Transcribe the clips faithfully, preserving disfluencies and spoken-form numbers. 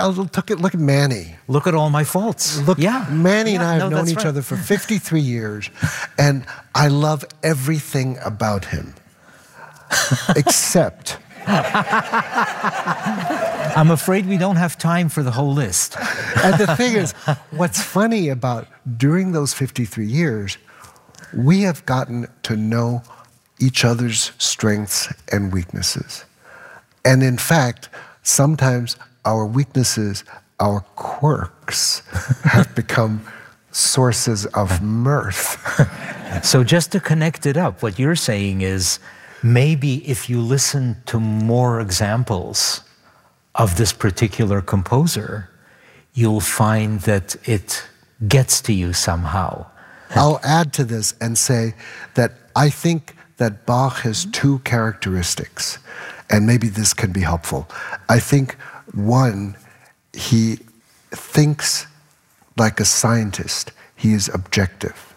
I'll look at look at Manny. Look at all my faults. Look, yeah. Manny yeah, and I have no, known each right. other for fifty-three years, and I love everything about him, except. I'm afraid we don't have time for the whole list. And the thing is, what's funny about during those fifty-three years, we have gotten to know each other's strengths and weaknesses. And in fact, sometimes our weaknesses, our quirks, have become sources of mirth. So just to connect it up, what you're saying is maybe if you listen to more examples of this particular composer, you'll find that it gets to you somehow. I'll add to this and say that I think that Bach has two characteristics, and maybe this can be helpful. I think, one, he thinks like a scientist. He is objective.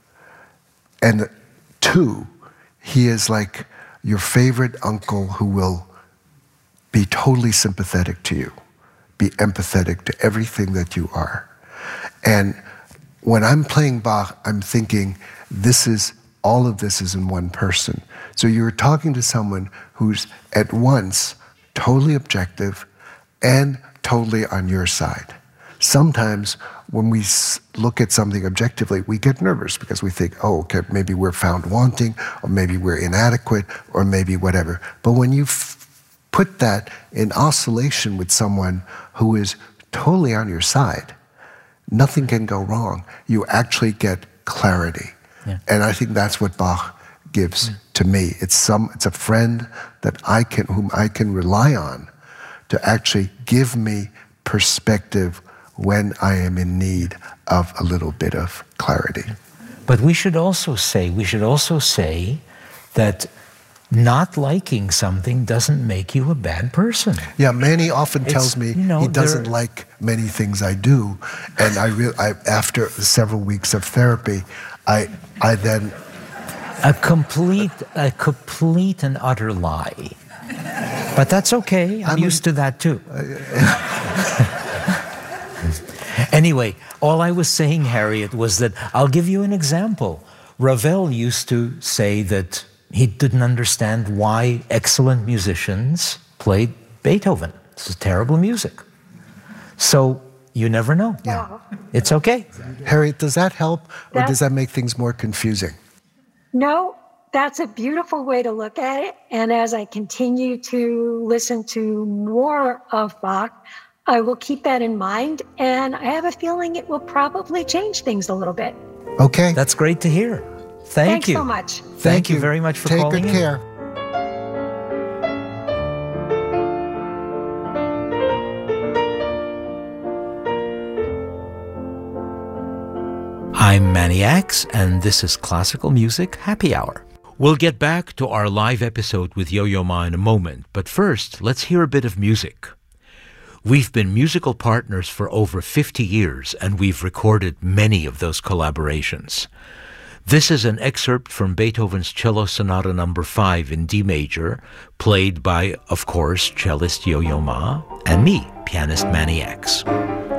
And two, he is like your favorite uncle who will be totally sympathetic to you, be empathetic to everything that you are. And when I'm playing Bach, I'm thinking, this is, all of this is in one person. So you're talking to someone who's at once totally objective and totally on your side. Sometimes when we look at something objectively, we get nervous because we think, oh, okay, maybe we're found wanting, or maybe we're inadequate, or maybe whatever. But when you f- put that in oscillation with someone who is totally on your side, nothing can go wrong. You actually get clarity. Yeah. And I think that's what Bach gives yeah. to me. It's some, it's a friend that I can, whom I can rely on to actually give me perspective when I am in need of a little bit of clarity. But we should also say, we should also say that not liking something doesn't make you a bad person. Yeah, Manny often It's, tells me you know, he doesn't there- like many things I do, and I, re- I after several weeks of therapy, I I then A complete, a complete and utter lie. But that's okay. I'm, I'm used to that too. Anyway, all I was saying, Harriet, was that I'll give you an example. Ravel used to say that he didn't understand why excellent musicians played Beethoven. This is terrible music. So you never know. Yeah. It's okay. Harriet, does that help, or That- does that make things more confusing? No, that's a beautiful way to look at it. And as I continue to listen to more of Bach, I will keep that in mind. And I have a feeling it will probably change things a little bit. Okay. That's great to hear. Thank Thanks you. so much. Thank you very much for Take calling good in. care. I'm Manny Axe, and this is Classical Music Happy Hour. We'll get back to our live episode with Yo-Yo Ma in a moment, but first, let's hear a bit of music. We've been musical partners for over fifty years, and we've recorded many of those collaborations. This is an excerpt from Beethoven's Cello Sonata number five in D major, played by, of course, cellist Yo-Yo Ma, and me, pianist Manny Axe.